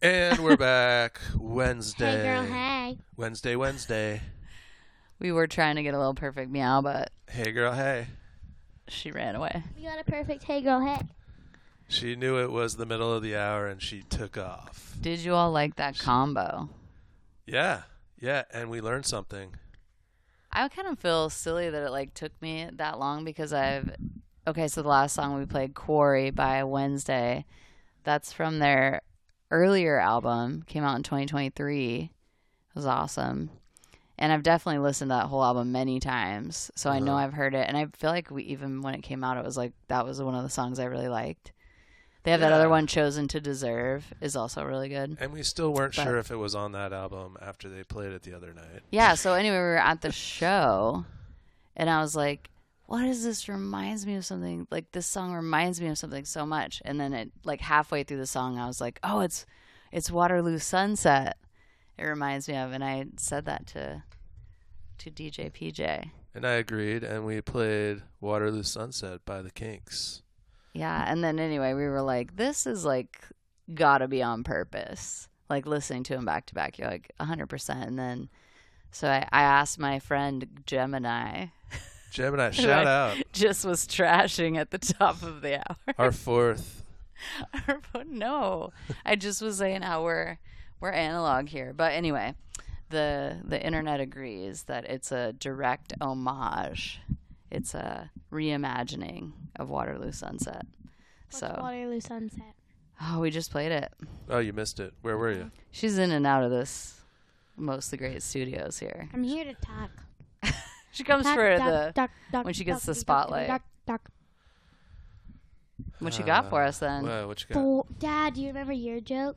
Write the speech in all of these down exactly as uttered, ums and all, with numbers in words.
And we're back. Wednesday. Hey, girl, hey. Wednesday, Wednesday. We were trying to get a little perfect meow, but Hey, girl, hey. she ran away. We got a perfect hey, girl, hey. She knew it was the middle of the hour and she took off. Did you all like that combo? Yeah, yeah, and we learned something. I kind of feel silly that it like took me that long because I've okay, so the last song we played, Quarry by Wednesday, that's from their earlier album, came out in twenty twenty-three. It was awesome. And I've definitely listened to that whole album many times, so uh-huh. I know I've heard it. And I feel like we even when it came out, it was like that was one of the songs I really liked. They have yeah. that other one, Chosen to Deserve, is also really good. And we still weren't but, sure if it was on that album after they played it the other night. Yeah, so anyway, we were at the show, and I was like, what is this? Reminds me of something. Like, this song reminds me of something so much. And then it, like, halfway through the song, I was like, oh, it's it's Waterloo Sunset. It reminds me of, and I said that to to D J P J. And I agreed, and we played Waterloo Sunset by the Kinks. Yeah, and then anyway, we were like, this is like gotta be on purpose. Like listening to them back to back, you're like one hundred percent. And then, so I, I asked my friend Gemini. Gemini, shout out. Just was trashing at the top of the hour. Our fourth. Our, no, I just was saying how we're we're analog here. But anyway, the the internet agrees that it's a direct homage. It's a reimagining of Waterloo Sunset. What's so Waterloo Sunset? Oh, we just played it. Oh, you missed it. Where were you? She's in and out of this Mostly Great Studios here. I'm here to talk. She comes duck, for duck, the duck, duck, when she gets duck, the duck, spotlight. Duck, duck, What you got for us then? Well, what you got? Oh, Dad, do you remember your joke?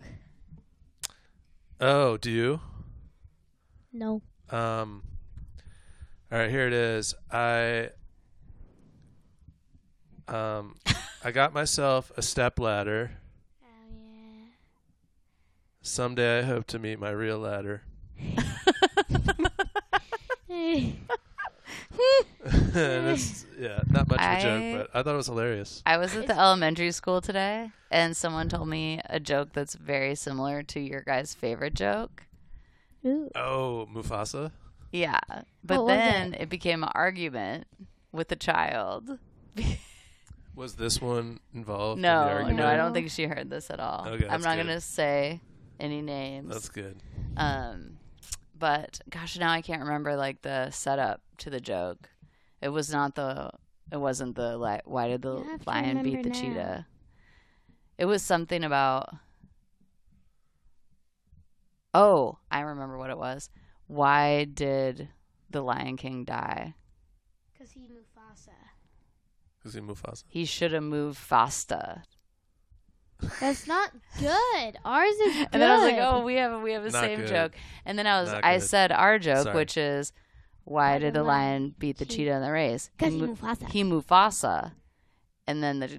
Oh, do you? No. Um. All right, here it is. I um I got myself a step ladder. Oh yeah. Someday I hope to meet my real ladder. This, yeah, not much of a I, joke, but I thought it was hilarious. I was at the elementary school today, and someone told me a joke that's very similar to your guys' favorite joke. Ooh. Oh, Mufasa? Yeah, but what then it? it became an argument with the child. Was this one involved no, in the argument? No, I don't think she heard this at all. Okay, I'm not good. going to say any names. That's good. Um, but gosh, now I can't remember like the setup to the joke. It was not the. It wasn't the like. Why did the lion beat the now. cheetah? It was something about. Oh, I remember what it was. Why did the Lion King die? Because he Mufasa. Is he Mufasa? He should have moved faster. That's not good. Ours is good. And then I was like, oh, we have we have the Not same good. joke. And then I was Not I good. said our joke, Sorry. which is why Why did the lion beat the he- cheetah in the race? Because He he mo- Mufasa. He Mufasa. And then the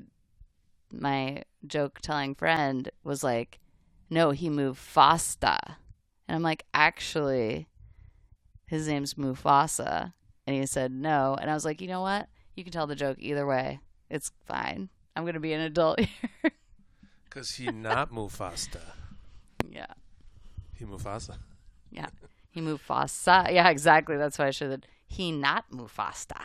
my joke telling friend was like, no, he moved Fasta. And I'm like, actually, his name's Mufasa. And he said no. And I was like, you know what? You can tell the joke either way. It's fine. I'm going to be an adult here. Because he not Mufasa. Yeah. He Mufasa. Yeah. He Mufasa. Yeah, exactly. That's why I should have. He not Mufasa.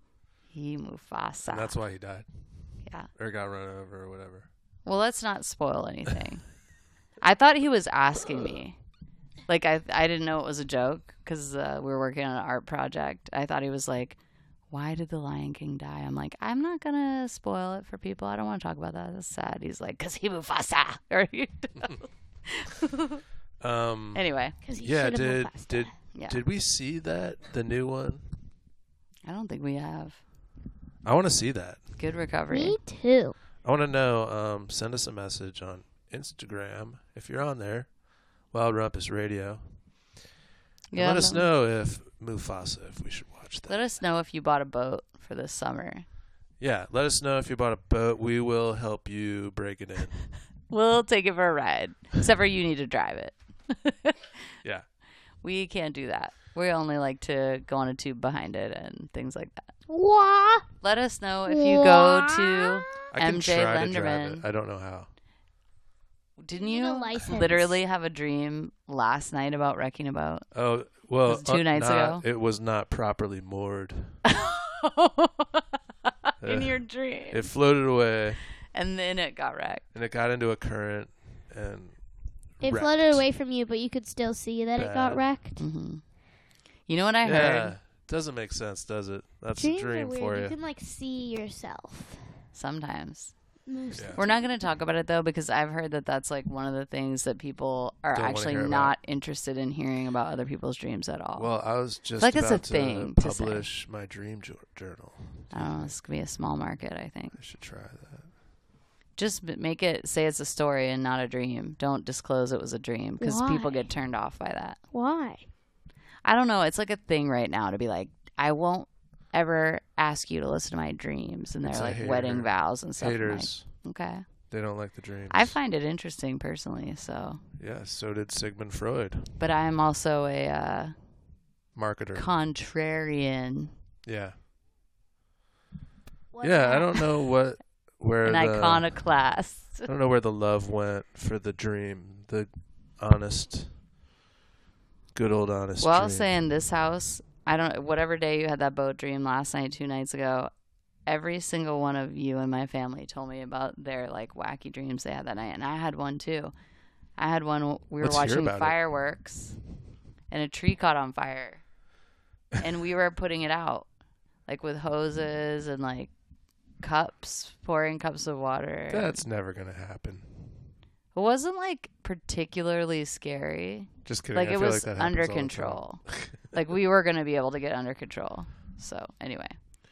He Mufasa. And that's why he died. Yeah. Or got run over or whatever. Well, let's not spoil anything. I thought he was asking me. Like, I I didn't know it was a joke because uh, we were working on an art project. I thought he was like, why did the Lion King die? I'm like, I'm not going to spoil it for people. I don't want to talk about that. That's sad. He's like, because he Mufasa. Or, you know. Um, Anyway. Because he yeah, should have did Mufasa. did Yeah. did we see that the new one? I don't think we have. I want to see that. Good recovery. Me too. I want to know. Um, send us a message on Instagram if you're on there. Wild Rumpus Radio. And Yeah, let us no- know if Mufasa, if we should watch that. Let us know if you bought a boat for this summer. Yeah, let us know if you bought a boat. We will help you break it in. We'll take it for a ride. Except for you need to drive it. Yeah. We can't do that. We only like to go on a tube behind it and things like that. What? Let us know if you go to I can M J try to drive Lenderman. it. I don't know how. Didn't You need a you license. literally have a dream last night about wrecking a boat? Oh, well, Was it two uh, nights not- ago? It was not properly moored. In Uh, your dream. It floated away, And then it got wrecked. and it got into a current, and It wrecked. floated away from you, but you could still see that it got Bad. wrecked. hmm You know what I Yeah, heard? doesn't make sense, does it? That's Dreams a dream are weird. for You you. can like see yourself. Sometimes. Most Yeah. of the We're not going to talk about it though because I've heard that that's like one of the things that people are Don't wanna actually hear about. not interested in hearing about other people's dreams at all. Well, I was just like it's a about to thing to say. publish my dream jo- journal. I don't know. This could be a small market, I think. I should try that. Just b- make it say it's a story and not a dream. Don't disclose it was a dream because people Why? get turned off by that. Why? I don't know. It's like a thing right now to be like, I won't ever ask you to listen to my dreams, and they're It's a like hater. wedding vows and stuff. I'm like, Haters, okay. they don't like the dreams. I find it interesting personally. So, Yeah, so did Sigmund Freud. but I am also a uh, Marketer. contrarian, yeah. What's Yeah, that? I don't know what where an the iconoclast. I don't know where the love went for the dream, the honest, good old honest. Well, dream. I'll say in this house, I don't. Whatever day you had that boat dream last night, two nights ago, every single one of you in my family told me about their like wacky dreams they had that night, and I had one too. I had one. We were Let's hear watching about it. fireworks, and a tree caught on fire, and we were putting it out, like with hoses and like cups, pouring cups of water. That's never gonna happen. It wasn't like particularly scary. Just kidding. Like I it feel was like that under happens all the time. control. Like we were going to be able to get under control. So anyway.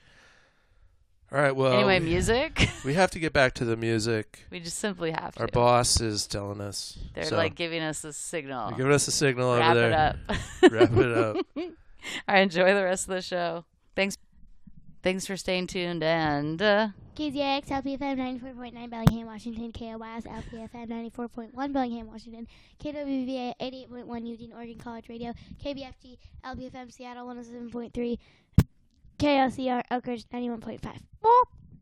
All right. Well. anyway, we, music. we have to get back to the music. We just simply have to. Our boss is telling us. They're so like giving us a signal. they're giving us a signal Wrap over there. it up. Wrap it up. All right, enjoy the rest of the show. Thanks. Thanks for staying tuned and uh, K Z X, L P F M ninety-four point nine, Bellingham, Washington. K O Y S, L P F M ninety-four point one, Bellingham, Washington. K W V A, eighty-eight point one, Eugene, Oregon College Radio. K B F T, L P F M, Seattle, one oh seven point three. K L C R, Elk Ridge, ninety-one point five. Boop.